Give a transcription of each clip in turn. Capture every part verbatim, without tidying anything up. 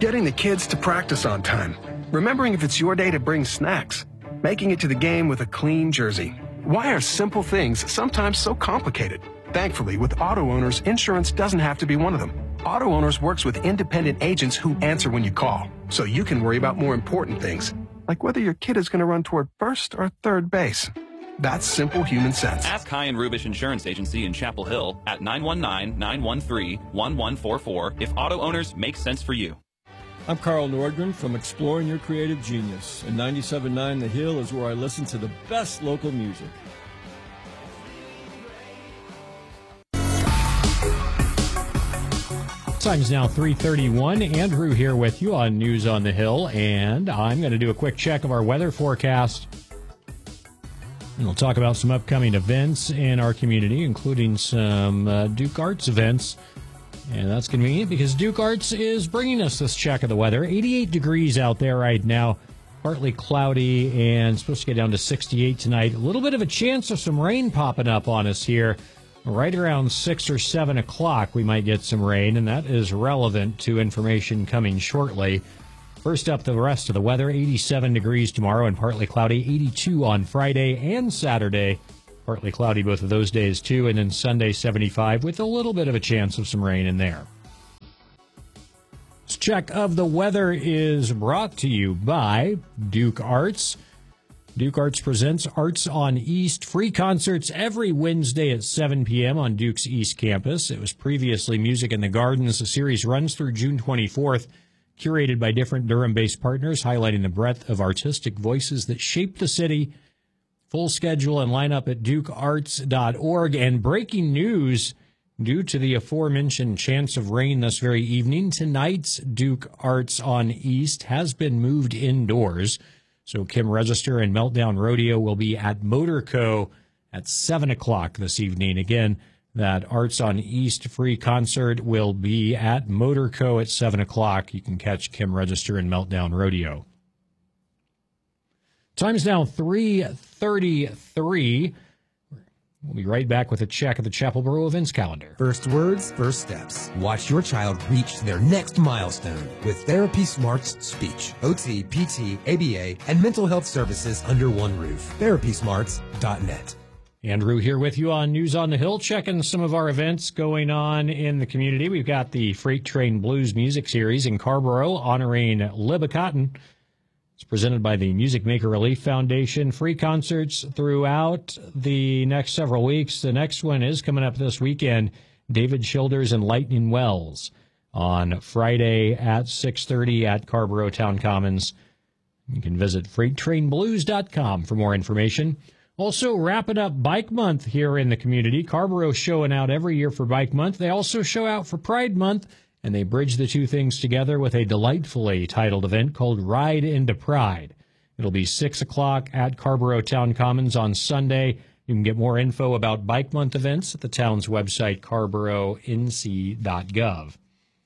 Getting the kids to practice on time. Remembering if it's your day to bring snacks. Making it to the game with a clean jersey. Why are simple things sometimes so complicated? Thankfully, with auto owners, insurance doesn't have to be one of them. Auto Owners works with independent agents who answer when you call, so you can worry about more important things, like whether your kid is going to run toward first or third base. That's simple human sense. Ask High and Rubish Insurance Agency in Chapel Hill at nine one nine, nine one three, one one four four if Auto Owners make sense for you. I'm Carl Nordgren from Exploring Your Creative Genius, and ninety-seven point nine The Hill is where I listen to the best local music. Time is now three thirty-one. Andrew here with you on News on the Hill, and I'm going to do a quick check of our weather forecast. And we'll talk about some upcoming events in our community, including some uh, Duke Arts events. And that's convenient because Duke Arts is bringing us this check of the weather. eighty-eight degrees out there right now, partly cloudy, and supposed to get down to sixty-eight tonight. A little bit of a chance of some rain popping up on us here. Right around six or seven o'clock, we might get some rain, and that is relevant to information coming shortly. First up, the rest of the weather, eighty-seven degrees tomorrow and partly cloudy, eighty-two on Friday and Saturday. Partly cloudy both of those days, too, and then Sunday, seventy-five, with a little bit of a chance of some rain in there. This check of the weather is brought to you by Duke Arts. Duke Arts presents Arts on East, free concerts every Wednesday at seven p.m. on Duke's East Campus. It was previously Music in the Gardens. The series runs through June twenty-fourth, curated by different Durham-based partners, highlighting the breadth of artistic voices that shape the city. Full schedule and lineup at duke arts dot org. And breaking news, due to the aforementioned chance of rain this very evening, tonight's Duke Arts on East has been moved indoors. So Kim Register and Meltdown Rodeo will be at Motorco at seven o'clock this evening. Again, that Arts on East free concert will be at Motorco at seven o'clock. You can catch Kim Register and Meltdown Rodeo. Time is now three thirty-three. We'll be right back with a check of the Chapel Borough events calendar. First words, first steps. Watch your child reach their next milestone with Therapy Smart's speech, O T, P T, A B A, and mental health services under one roof. therapy smarts dot net. Andrew here with you on News on the Hill, checking some of our events going on in the community. We've got the Freight Train Blues Music Series in Carrboro honoring Libba Cotton. It's presented by the Music Maker Relief Foundation. Free concerts throughout the next several weeks. The next one is coming up this weekend. David Childers and Lightning Wells on Friday at six thirty at Carrboro Town Commons. You can visit freight train blues dot com for more information. Also, wrapping up Bike Month here in the community. Carrboro showing out every year for Bike Month. They also show out for Pride Month, and they bridge the two things together with a delightfully titled event called Ride into Pride. It'll be six o'clock at Carrboro Town Commons on Sunday. You can get more info about Bike Month events at the town's website, carrboro n c dot gov.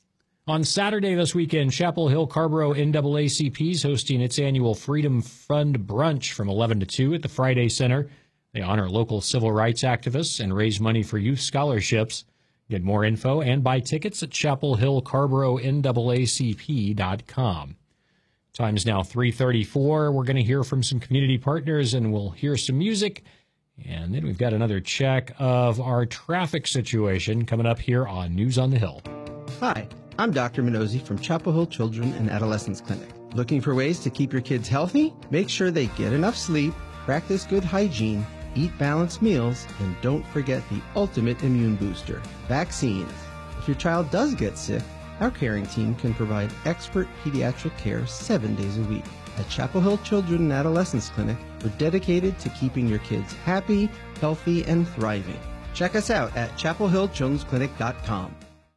On Saturday this weekend, Chapel Hill Carrboro N double A C P is hosting its annual Freedom Fund Brunch from eleven to two at the Friday Center. They honor local civil rights activists and raise money for youth scholarships. Get more info and buy tickets at chapel hill carrboro n double A C P dot com. Time is now three thirty-four. We're going to hear from some community partners, and we'll hear some music. And then we've got another check of our traffic situation coming up here on News on the Hill. Hi, I'm Doctor Minozzi from Chapel Hill Children and Adolescents Clinic. Looking for ways to keep your kids healthy? Make sure they get enough sleep, practice good hygiene, eat balanced meals, and don't forget the ultimate immune booster, vaccines. If your child does get sick, our caring team can provide expert pediatric care seven days a week. At Chapel Hill Children and Adolescents Clinic, we're dedicated to keeping your kids happy, healthy, and thriving. Check us out at chapel hill children's clinic dot com.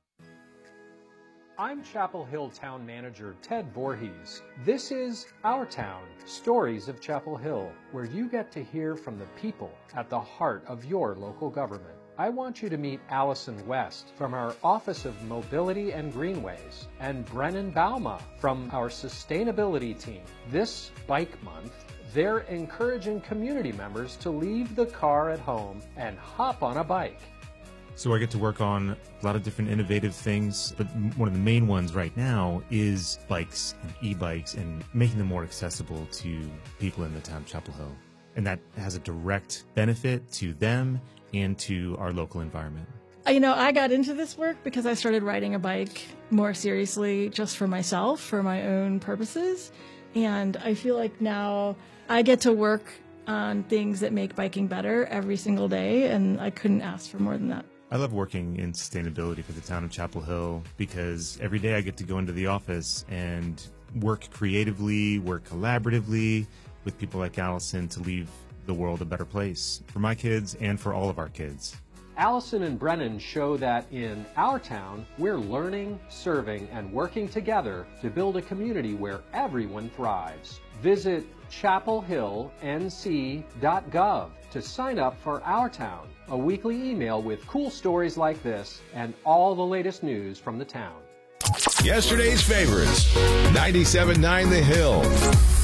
I'm Chapel Hill Town Manager Ted Voorhees. This is Our Town, Stories of Chapel Hill, where you get to hear from the people at the heart of your local government. I want you to meet Allison West from our Office of Mobility and Greenways and Brennan Bauma from our Sustainability team. This Bike Month, they're encouraging community members to leave the car at home and hop on a bike. So I get to work on a lot of different innovative things, but one of the main ones right now is bikes and e-bikes and making them more accessible to people in the town of Chapel Hill. And that has a direct benefit to them and to our local environment. You know, I got into this work because I started riding a bike more seriously just for myself, for my own purposes. And I feel like now I get to work on things that make biking better every single day, and I couldn't ask for more than that. I love working in sustainability for the town of Chapel Hill because every day I get to go into the office and work creatively, work collaboratively with people like Allison to leave the world a better place for my kids and for all of our kids. Allison and Brennan show that in our town, we're learning, serving, and working together to build a community where everyone thrives. Visit chapel hill n c dot gov to sign up for Our Town, a weekly email with cool stories like this and all the latest news from the town. Yesterday's favorites, ninety-seven point nine The Hill.